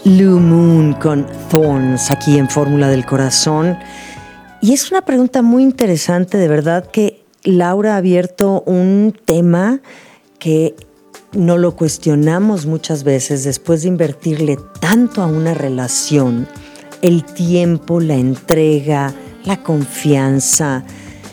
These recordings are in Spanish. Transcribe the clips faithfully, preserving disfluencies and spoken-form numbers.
Blue Moon con Thorns aquí en Fórmula del Corazón. Y es una pregunta muy interesante, de verdad, que Laura ha abierto un tema que no lo cuestionamos muchas veces después de invertirle tanto a una relación, el tiempo, la entrega, la confianza,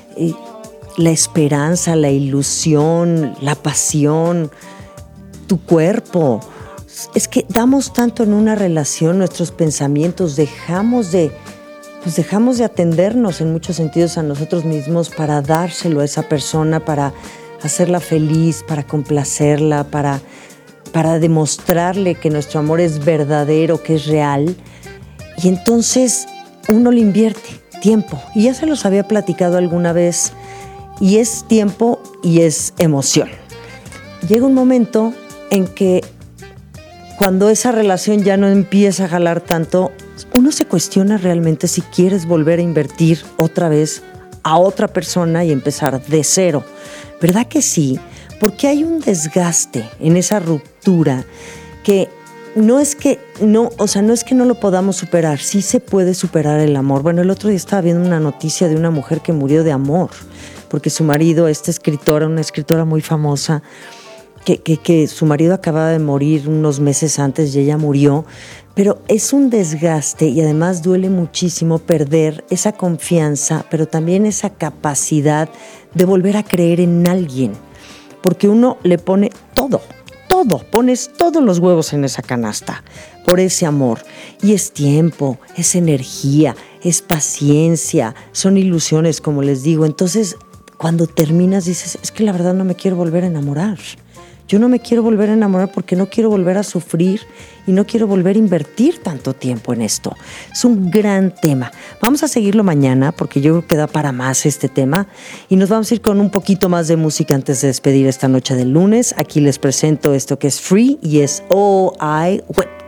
la esperanza, la ilusión, la pasión, tu cuerpo. Es que damos tanto en una relación, nuestros pensamientos, dejamos de, pues dejamos de atendernos en muchos sentidos a nosotros mismos para dárselo a esa persona, para hacerla feliz, para complacerla, para, para demostrarle que nuestro amor es verdadero, que es real. Y entonces uno le invierte tiempo. Y ya se los había platicado alguna vez. Y es tiempo y es emoción. Llega un momento en que cuando esa relación ya no empieza a jalar tanto, uno se cuestiona realmente si quieres volver a invertir otra vez a otra persona y empezar de cero. ¿Verdad que sí? Porque hay un desgaste en esa ruptura que no es que no, o sea, no es que no lo podamos superar, sí se puede superar el amor. Bueno, el otro día estaba viendo una noticia de una mujer que murió de amor, porque su marido, esta escritora, una escritora muy famosa, Que, que, que su marido acababa de morir unos meses antes y ella murió, pero es un desgaste y además duele muchísimo perder esa confianza, pero también esa capacidad de volver a creer en alguien, porque uno le pone todo, todo, pones todos los huevos en esa canasta por ese amor, y es tiempo, es energía, es paciencia, son ilusiones, como les digo. Entonces, cuando terminas dices, es que la verdad no me quiero volver a enamorar. Yo no me quiero volver a enamorar porque no quiero volver a sufrir y no quiero volver a invertir tanto tiempo en esto. Es un gran tema. Vamos a seguirlo mañana porque yo creo que da para más este tema. Y nos vamos a ir con un poquito más de música antes de despedir esta noche del lunes. Aquí les presento esto que es Free y es Oh I Went.